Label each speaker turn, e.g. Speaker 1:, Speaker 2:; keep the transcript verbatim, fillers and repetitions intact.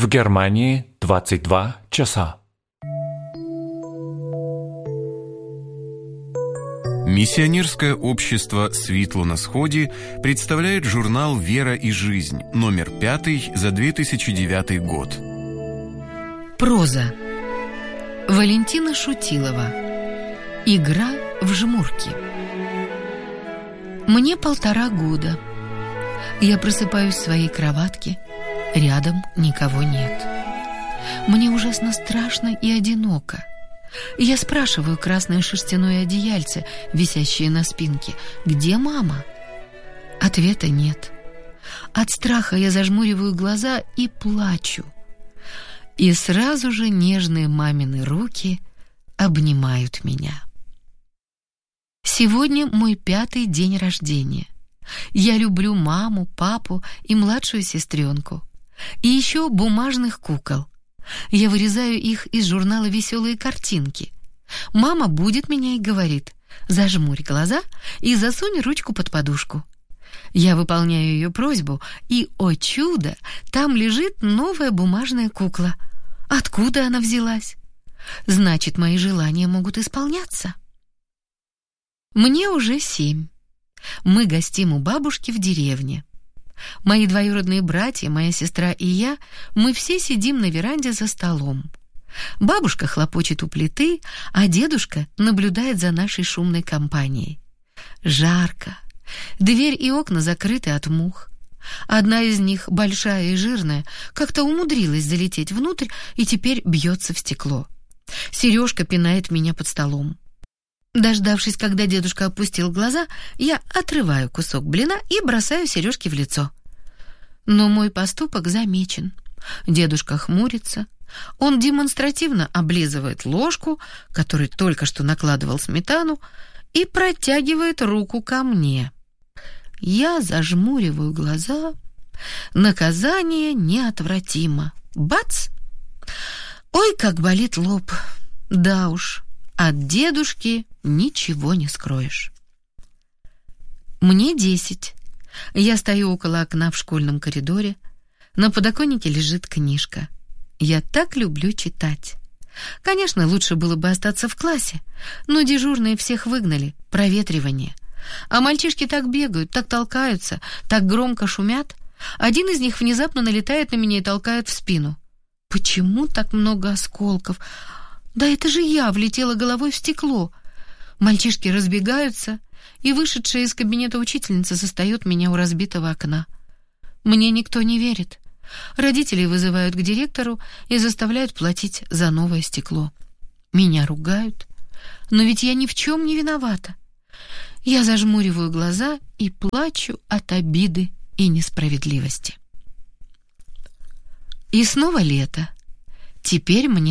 Speaker 1: В Германии двадцать два часа.
Speaker 2: Миссионерское общество «Світло на Сході» представляет журнал «Вера и жизнь», номер пятый за две тысячи девятый год.
Speaker 3: Проза. Валентина Шутилова. Игра в жмурки. Мне полтора года. Я просыпаюсь в своей кроватке. Рядом никого нет. Мне ужасно страшно и одиноко. Я спрашиваю красное шерстяное одеяльце, висящее на спинке: «Где мама?» Ответа нет. От страха я зажмуриваю глаза и плачу. И сразу же нежные мамины руки обнимают меня. Сегодня мой пятый день рождения. Я люблю маму, папу и младшую сестренку. И еще бумажных кукол. Я вырезаю их из журнала «Веселые картинки». Мама будет меня и говорит: «Зажмурь глаза и засунь ручку под подушку». Я выполняю ее просьбу, и, о чудо, там лежит новая бумажная кукла. Откуда она взялась? Значит, мои желания могут исполняться. Мне уже семь. Мы гостим у бабушки в деревне. Мои двоюродные братья, моя сестра и я, мы все сидим на веранде за столом. Бабушка хлопочет у плиты, а дедушка наблюдает за нашей шумной компанией. Жарко. Дверь и окна закрыты от мух. Одна из них, большая и жирная, как-то умудрилась залететь внутрь и теперь бьется в стекло. Сережка пинает меня под столом. Дождавшись, когда дедушка опустил глаза, я отрываю кусок блина и бросаю Сережке в лицо. Но мой поступок замечен. Дедушка хмурится. Он демонстративно облизывает ложку, которой только что накладывал сметану, и протягивает руку ко мне. Я зажмуриваю глаза. Наказание неотвратимо. Бац! Ой, как болит лоб. Да уж, от дедушки ничего не скроешь. Мне десять. Я стою около окна в школьном коридоре. На подоконнике лежит книжка. Я так люблю читать. Конечно, лучше было бы остаться в классе, но дежурные всех выгнали, проветривание. А мальчишки так бегают, так толкаются, так громко шумят. Один из них внезапно налетает на меня и толкает в спину. Почему так много осколков? Да это же я влетела головой в стекло. Мальчишки разбегаются, и вышедшая из кабинета учительница застает меня у разбитого окна. Мне никто не верит. Родители вызывают к директору и заставляют платить за новое стекло. Меня ругают, но ведь я ни в чем не виновата. Я зажмуриваю глаза и плачу от обиды и несправедливости. И снова лето. Теперь мне